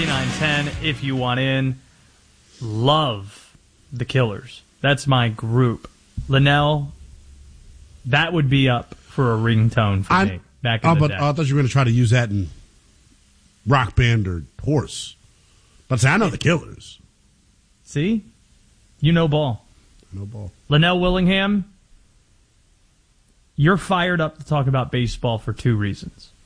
833-3910 if you want in. Love the Killers. That's my group. Linnell, that would be up for a ringtone for me back in the day. I thought you were going to try to use that in Rock Band or Horse. But I know the Killers. See? You know ball. No ball. Linnell Willingham, you're fired up to talk about baseball for two reasons.